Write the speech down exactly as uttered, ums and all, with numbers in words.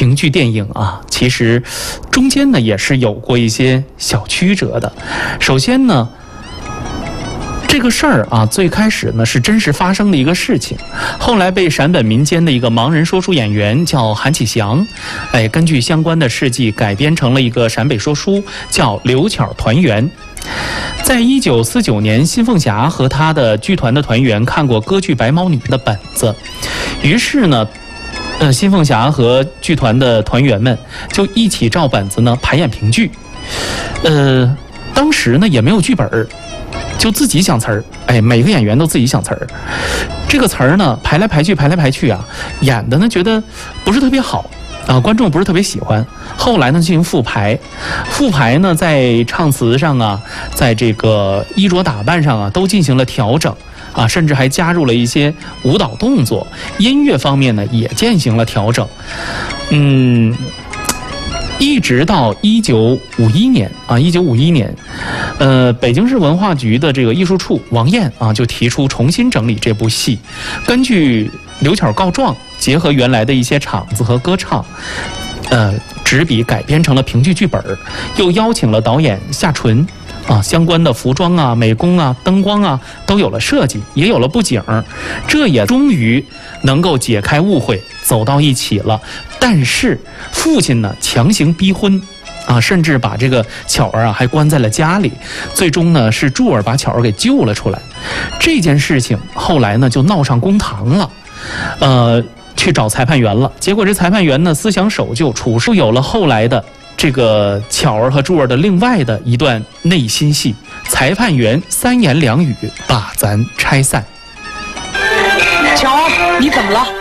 评剧电影啊，其实中间呢也是有过一些小曲折的。首先呢，这个事儿啊，最开始呢是真实发生的一个事情，后来被陕本民间的一个盲人说书演员叫韩启祥，哎，根据相关的事迹改编成了一个陕北说书，叫《刘巧团圆》。在一九四九年，新凤霞和他的剧团的团员看过歌剧《白毛女》的本子，于是呢，呃，新凤霞和剧团的团员们就一起照本子呢排演评剧。呃，当时呢也没有剧本，就自己想词儿，哎，每个演员都自己想词儿。这个词儿呢排来排去，排来排去啊，演的呢觉得不是特别好。啊，观众不是特别喜欢。后来呢，进行复排，复排呢，在唱词上啊，在这个衣着打扮上啊，都进行了调整啊，甚至还加入了一些舞蹈动作，音乐方面呢也进行了调整。嗯，一直到一九五一年啊，一九五一年，呃，北京市文化局的这个艺术处王燕啊，就提出重新整理这部戏，根据刘巧告状，结合原来的一些场子和歌唱，呃，执笔改编成了评剧剧本，又邀请了导演夏纯，啊，相关的服装啊、美工啊、灯光啊都有了设计，也有了布景，这也终于能够解开误会，走到一起了。但是父亲呢，强行逼婚。啊，甚至把这个巧儿啊还关在了家里，最终呢是柱儿把巧儿给救了出来。这件事情后来呢就闹上公堂了，呃，去找裁判员了。结果这裁判员呢思想守旧，处事有了后来的这个巧儿和柱儿的另外的一段内心戏。裁判员三言两语把咱拆散。 巧儿，你怎么了？